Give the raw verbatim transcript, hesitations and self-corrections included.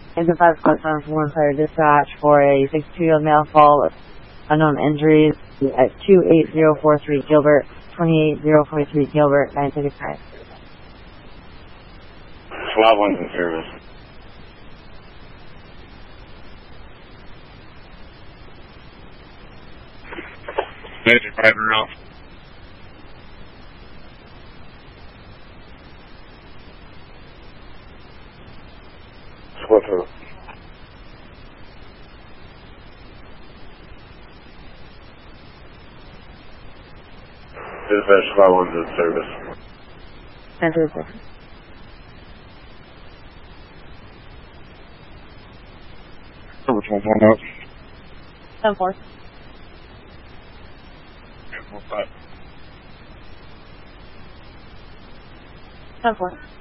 Engine five Squad seven four one Fire Dispatch for a sixty-two-year-old male fall of unknown injuries at two eight zero four three Gilbert, twenty-eight zero four three Gilbert, nine thirty-five. Squad one's in service. Major driver off. Squad two. Dispatch squad one's in service. nine thirty-six. Which one's one out? seven four. One five. seven four.